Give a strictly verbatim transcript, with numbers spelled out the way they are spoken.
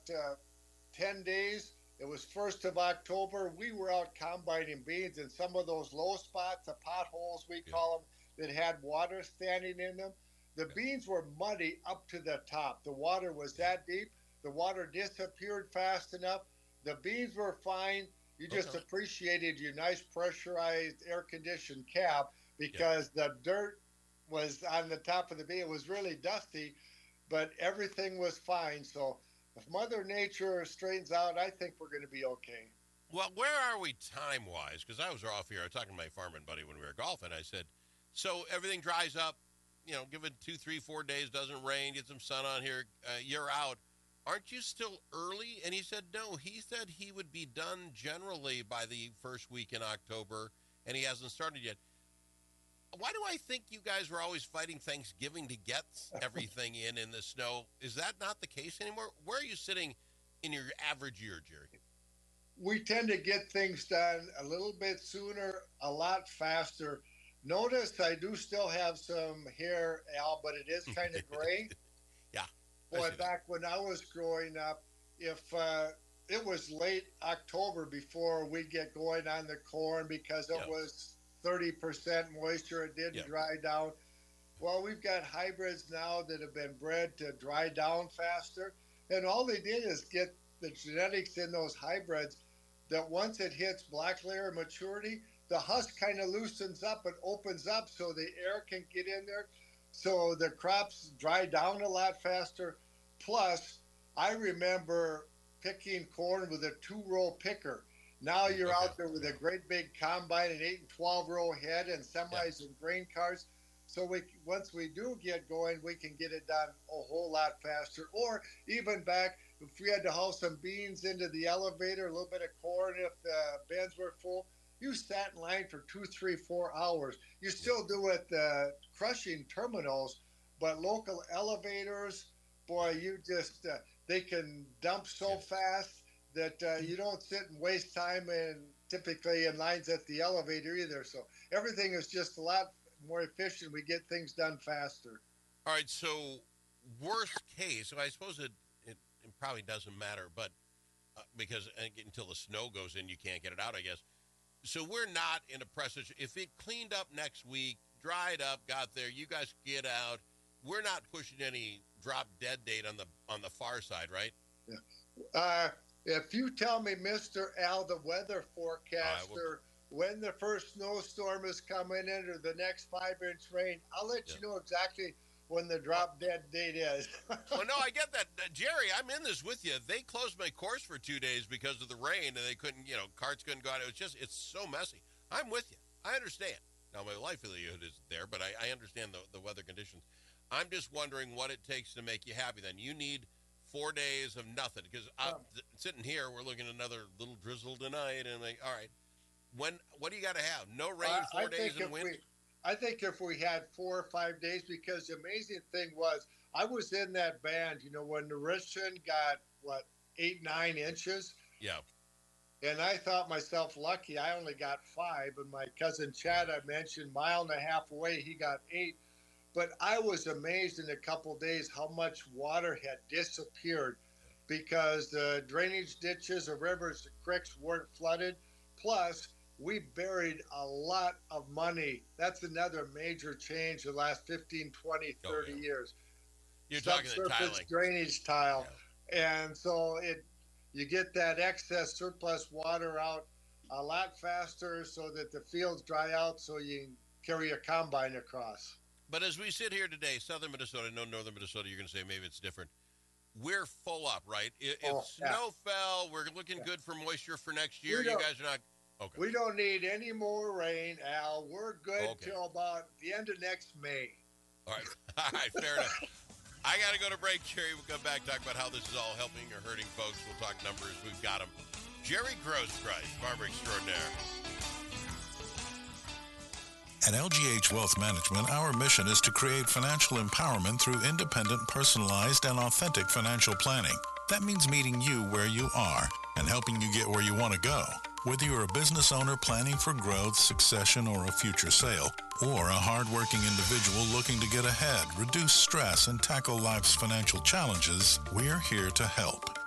about uh, ten days. It was first of October. We were out combining beans in some of those low spots, the potholes we Yeah. call them, that had water standing in them. The beans were muddy up to the top. The water was that deep. The water disappeared fast enough. The beans were fine. You just Okay. appreciated your nice pressurized air conditioned cab Yeah. because the dirt was on the top of the bean. It was really dusty, but everything was fine. So if Mother Nature straightens out, I think we're going to be okay. Well, where are we time wise? Because I was off here. I was talking to my farming buddy when we were golfing. I said, so everything dries up, you know, give it two, three, four days, doesn't rain, get some sun on here, uh, you're out. Aren't you still early? And he said, no. He said he would be done generally by the first week in October, and he hasn't started yet. Why do I think you guys were always fighting Thanksgiving to get everything in in the snow? Is that not the case anymore? Where are you sitting in your average year, Jerry? We tend to get things done a little bit sooner, a lot faster. Notice I do still have some hair, Al, but it is kind of gray. Yeah. I Boy, see that. back when I was growing up, if uh, it was late October before we get going on the corn because it Yeah. was thirty percent moisture, it didn't Yeah. dry down. Well, we've got hybrids now that have been bred to dry down faster. And all they did is get the genetics in those hybrids that once it hits black layer maturity, the husk kind of loosens up and opens up so the air can get in there. So the crops dry down a lot faster. Plus, I remember picking corn with a two row picker. Now you're Okay. out there with a great big combine, an eight and twelve row head, and semis and grain cars. So we once we do get going, we can get it done a whole lot faster. Or even back, if we had to haul some beans into the elevator, a little bit of corn if the bins were full, you sat in line for two, three, four hours. You still do it the crushing terminals, but local elevators, boy, you just uh, they can dump so Yeah. fast that uh, you don't sit and waste time and typically in lines at the elevator either. So everything is just a lot more efficient. We get things done faster. All right, so worst case, so I suppose it, it, it probably doesn't matter, but uh, because uh, until the snow goes in, you can't get it out, I guess. So we're not in a press. If it cleaned up next week, dried up, got there, you guys get out. We're not pushing any drop dead date on the on the far side, right? Uh, if you tell me, Mister Al, the weather forecaster, will- when the first snowstorm is coming in or the next five inch rain, I'll let Yeah. you know exactly when the drop dead date is. Well, no, I get that. Uh, Jerry, I'm in this with you. They closed my course for two days because of the rain, and they couldn't, you know, carts couldn't go out. It was just, it's so messy. I'm with you. I understand. Now, my livelihood is there, but I, I understand the, the weather conditions. I'm just wondering what it takes to make you happy then. You need four days of nothing because I'm th- sitting here, we're looking at another little drizzle tonight, and like, all right, when, what do you got to have? No rain, I- four I days, think and if wind? we, I think if we had four or five days, because the amazing thing was, I was in that band, you know, when the Richmond got, what, eight, nine inches? Yeah. And I thought myself lucky. I only got five. And my cousin Chad, I mentioned, mile and a half away, he got eight. But I was amazed in a couple days how much water had disappeared because the drainage ditches, the rivers, the creeks weren't flooded. Plus, we buried a lot of money. That's another major change in the last fifteen, twenty, Oh, thirty yeah. years. You're talking the Subsurface tiling. drainage tile. And so it you get that excess surplus water out a lot faster so that the fields dry out so you can carry a combine across. But as we sit here today, southern Minnesota, no northern Minnesota, you're going to say maybe it's different. We're full up, right? If, if Oh, yeah. snow fell, we're looking Yeah. good for moisture for next year. We You don't- guys are not. Okay. We don't need any more rain, Al. We're good Okay. till about the end of next May. All right. All right. Fair enough. I got to go to break, Jerry. We'll come back, talk about how this is all helping or hurting folks. We'll talk numbers. We've got them. Jerry Grosskreis, farmer extraordinaire. At L G H Wealth Management, our mission is to create financial empowerment through independent, personalized, and authentic financial planning. That means meeting you where you are and helping you get where you want to go. Whether you're a business owner planning for growth, succession, or a future sale, or a hardworking individual looking to get ahead, reduce stress, and tackle life's financial challenges, we're here to help.